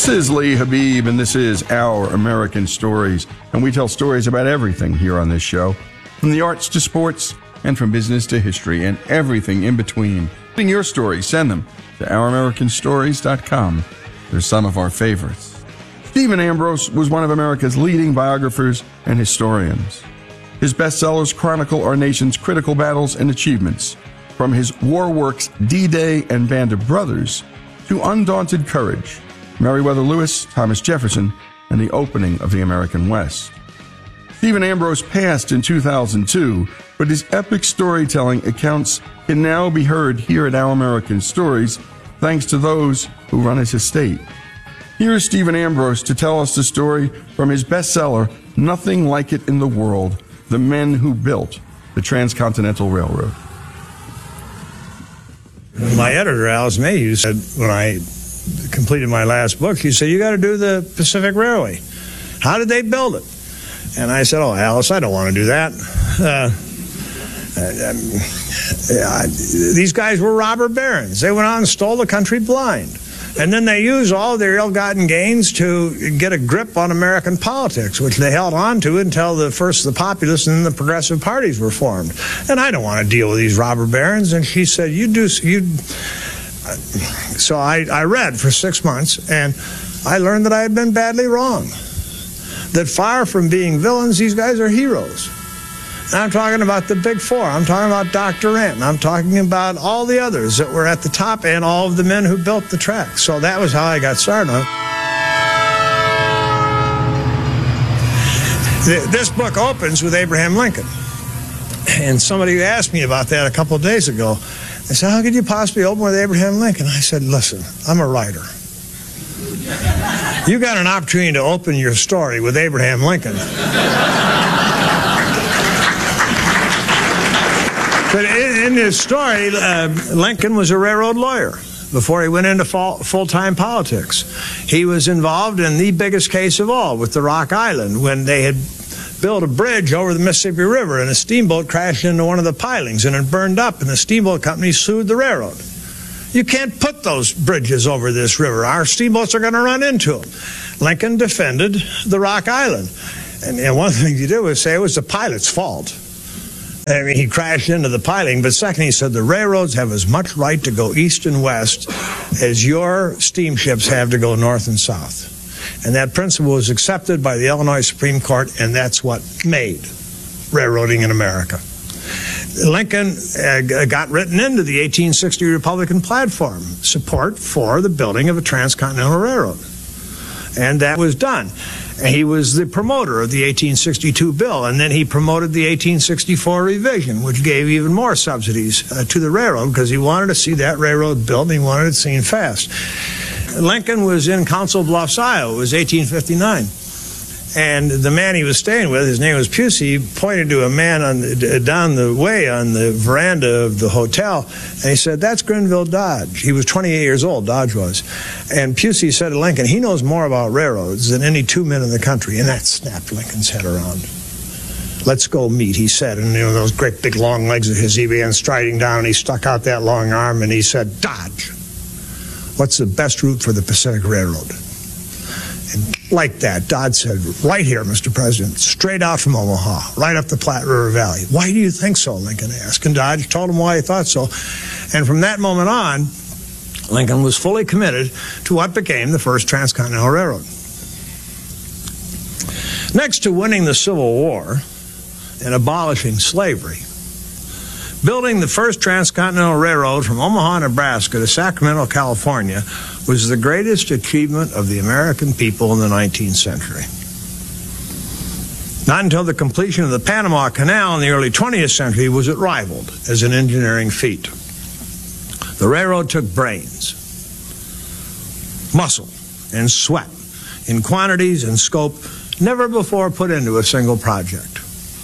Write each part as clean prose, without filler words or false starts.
This is Lee Habib, and this is Our American Stories. And we tell stories about everything here on this show, from the arts to sports, and from business to history, and everything in between. Send your stories, send them to ouramericanstories.com. They're some of our favorites. Stephen Ambrose was one of America's leading biographers and historians. His bestsellers chronicle our nation's critical battles and achievements, from his war works D-Day and Band of Brothers to Undaunted Courage, Meriwether Lewis, Thomas Jefferson, and the opening of the American West. Stephen Ambrose passed in 2002, but his epic storytelling accounts can now be heard here at Our American Stories, thanks to those who run his estate. Here's Stephen Ambrose to tell us the story from his bestseller, Nothing Like It in the World, The Men Who Built the Transcontinental Railroad. My editor, Alice Mayhew, said when I completed my last book, she said, you got to do the Pacific Railway. How did they build it? And I said, oh, Alice, I don't want to do that. These guys were robber barons. They went out and stole the country blind. And then they used all their ill-gotten gains to get a grip on American politics, which they held on to until first the populist and then the progressive parties were formed. And I don't want to deal with these robber barons. And she said, So I read for 6 months, and I learned that I had been badly wrong. That far from being villains, these guys are heroes. And I'm talking about the Big Four. I'm talking about Dr. Ant. I'm talking about all the others that were at the top and all of the men who built the tracks. So that was how I got started on it. This book opens with Abraham Lincoln. And somebody asked me about that a couple of days ago. They said, how could you possibly open with Abraham Lincoln? I said, listen, I'm a writer. You got an opportunity to open your story with Abraham Lincoln. But in his story, Lincoln was a railroad lawyer before he went into full-time politics. He was involved in the biggest case of all with the Rock Island, when they had built a bridge over the Mississippi River and a steamboat crashed into one of the pilings and it burned up, and the steamboat company sued the railroad. You can't put those bridges over this river. Our steamboats are going to run into them. Lincoln defended the Rock Island. And one thing you do is say it was the pilot's fault. I mean, he crashed into the piling, but second, he said the railroads have as much right to go east and west as your steamships have to go north and south. And that principle was accepted by the Illinois Supreme Court, and that's what made railroading in America. Lincoln got written into the 1860 Republican platform, support for the building of a transcontinental railroad. And that was done. He was the promoter of the 1862 bill, and then he promoted the 1864 revision, which gave even more subsidies to the railroad because he wanted to see that railroad built and he wanted it seen fast. Lincoln was in Council Bluffs, Iowa. It was 1859. And the man he was staying with, his name was Pusey, pointed to a man down the way on the veranda of the hotel, and he said, that's Grenville Dodge. He was 28 years old, Dodge was. And Pusey said to Lincoln, he knows more about railroads than any two men in the country. And that snapped Lincoln's head around. Let's go meet, he said. And those great big long legs of his, he began striding down. He stuck out that long arm and he said, Dodge, what's the best route for the Pacific Railroad? And like that, Dodge said, right here, Mr. President, straight out from Omaha, right up the Platte River Valley. Why do you think so, Lincoln asked. And Dodge told him why he thought so. And from that moment on, Lincoln was fully committed to what became the first transcontinental railroad. Next to winning the Civil War and abolishing slavery, building the first transcontinental railroad from Omaha, Nebraska to Sacramento, California was the greatest achievement of the American people in the 19th century. Not until the completion of the Panama Canal in the early 20th century was it rivaled as an engineering feat. The railroad took brains, muscle, and sweat in quantities and scope never before put into a single project.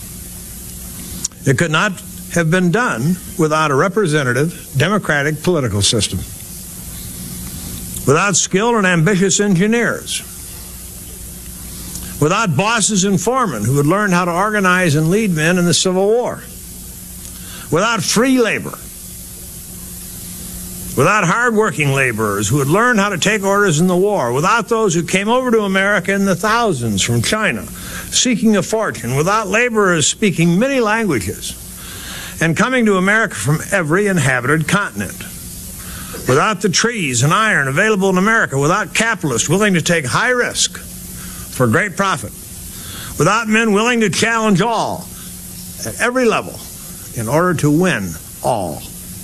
It could not have been done without a representative, democratic political system, without skilled and ambitious engineers, without bosses and foremen who had learned how to organize and lead men in the Civil War, without free labor, without hard-working laborers who had learned how to take orders in the war, without those who came over to America in the thousands from China, seeking a fortune, without laborers speaking many languages, and coming to America from every inhabited continent, without the trees and iron available in America, without capitalists willing to take high risk for great profit, without men willing to challenge all at every level in order to win all.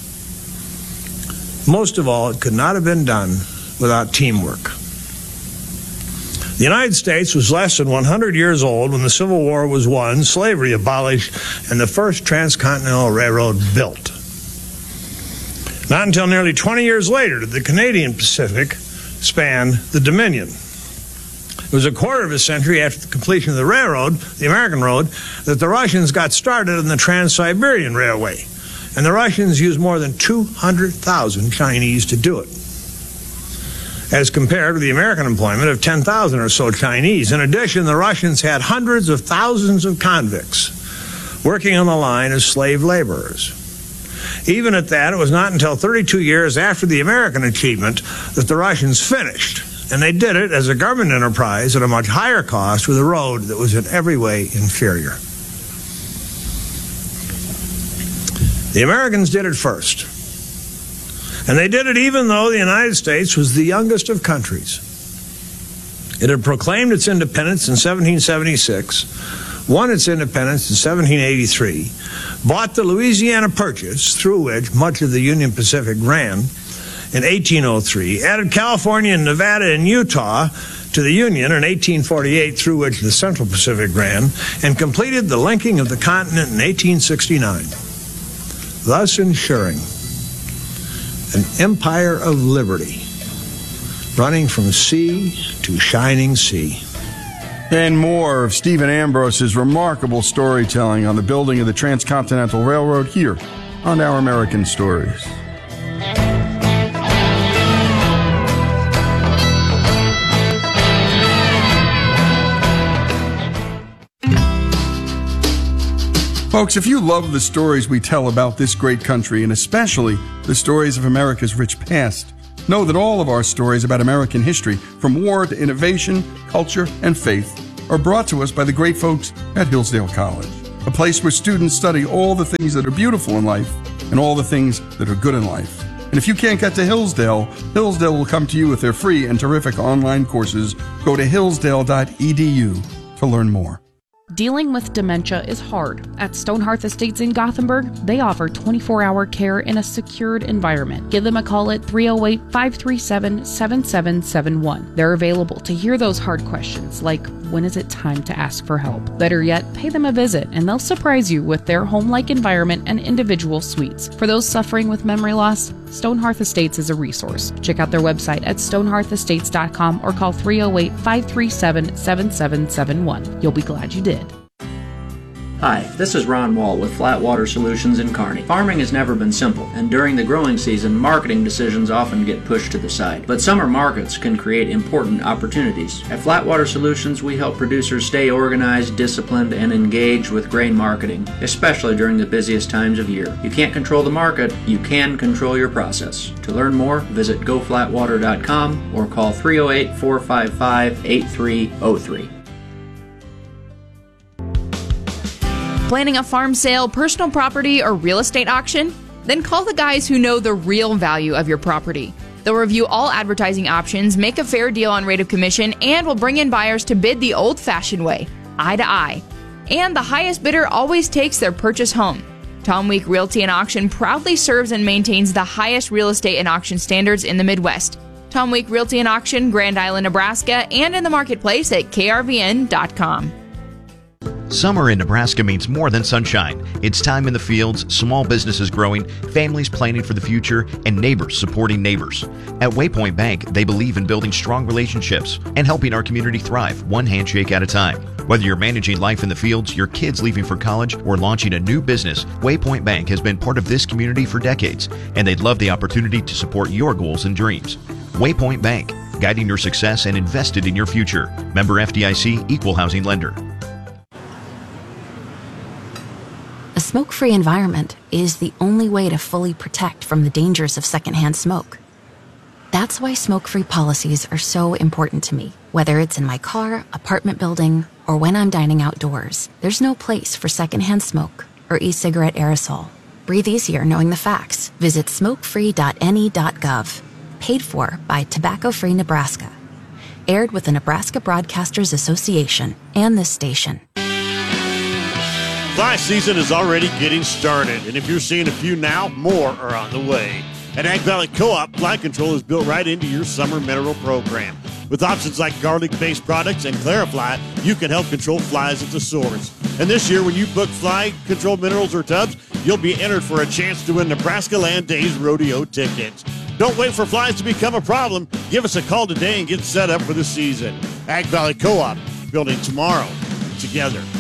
Most of all, it could not have been done without teamwork. The United States was less than 100 years old when the Civil War was won, slavery abolished, and the first transcontinental railroad built. Not until nearly 20 years later did the Canadian Pacific span the Dominion. It was a quarter of a century after the completion of the railroad, the American road, that the Russians got started in the Trans-Siberian Railway. And the Russians used more than 200,000 Chinese to do it, as compared with the American employment of 10,000 or so Chinese. In addition, the Russians had hundreds of thousands of convicts working on the line as slave laborers. Even at that, it was not until 32 years after the American achievement that the Russians finished. And they did it as a government enterprise at a much higher cost with a road that was in every way inferior. The Americans did it first. And they did it even though the United States was the youngest of countries. It had proclaimed its independence in 1776, won its independence in 1783, bought the Louisiana Purchase, through which much of the Union Pacific ran, in 1803, added California and Nevada and Utah to the Union in 1848, through which the Central Pacific ran, and completed the linking of the continent in 1869, thus ensuring an empire of liberty running from sea to shining sea. And more of Stephen Ambrose's remarkable storytelling on the building of the Transcontinental Railroad here on Our American Stories. Folks, if you love the stories we tell about this great country, and especially the stories of America's rich past, know that all of our stories about American history, from war to innovation, culture, and faith, are brought to us by the great folks at Hillsdale College, a place where students study all the things that are beautiful in life and all the things that are good in life. And if you can't get to Hillsdale, Hillsdale will come to you with their free and terrific online courses. Go to hillsdale.edu to learn more. Dealing with dementia is hard. At Stonehearth Estates in Gothenburg, they offer 24-hour care in a secured environment. Give them a call at 308-537-7771. They're available to hear those hard questions like, when is it time to ask for help? Better yet, pay them a visit and they'll surprise you with their home-like environment and individual suites. For those suffering with memory loss, Stonehearth Estates is a resource. Check out their website at stonehearthestates.com or call 308-537-7771. You'll be glad you did. Hi, this is Ron Wall with Flatwater Solutions in Kearney. Farming has never been simple, and during the growing season, marketing decisions often get pushed to the side. But summer markets can create important opportunities. At Flatwater Solutions, we help producers stay organized, disciplined, and engaged with grain marketing, especially during the busiest times of year. You can't control the market, you can control your process. To learn more, visit goflatwater.com or call 308-455-8303. Planning a farm sale, personal property, or real estate auction? Then call the guys who know the real value of your property. They'll review all advertising options, make a fair deal on rate of commission, and will bring in buyers to bid the old-fashioned way, eye to eye. And the highest bidder always takes their purchase home. Tom Week Realty and Auction proudly serves and maintains the highest real estate and auction standards in the Midwest. Tom Week Realty and Auction, Grand Island, Nebraska, and in the marketplace at krvn.com. Summer in Nebraska means more than sunshine. It's time in the fields, small businesses growing, families planning for the future, and neighbors supporting neighbors. At Waypoint Bank, they believe in building strong relationships and helping our community thrive one handshake at a time. Whether you're managing life in the fields, your kids leaving for college, or launching a new business, Waypoint Bank has been part of this community for decades, and they'd love the opportunity to support your goals and dreams. Waypoint Bank, guiding your success and invested in your future. Member FDIC, Equal Housing Lender. A smoke-free environment is the only way to fully protect from the dangers of secondhand smoke. That's why smoke-free policies are so important to me. Whether it's in my car, apartment building, or when I'm dining outdoors, there's no place for secondhand smoke or e-cigarette aerosol. Breathe easier knowing the facts. Visit smokefree.ne.gov. Paid for by Tobacco Free Nebraska. Aired with the Nebraska Broadcasters Association and this station. Fly season is already getting started, and if you're seeing a few now, more are on the way. At Ag Valley Co-op, fly control is built right into your summer mineral program. With options like garlic-based products and Clarifly, you can help control flies at the source. And this year, when you book fly control minerals or tubs, you'll be entered for a chance to win Nebraska Land Days rodeo tickets. Don't wait for flies to become a problem. Give us a call today and get set up for the season. Ag Valley Co-op, building tomorrow together.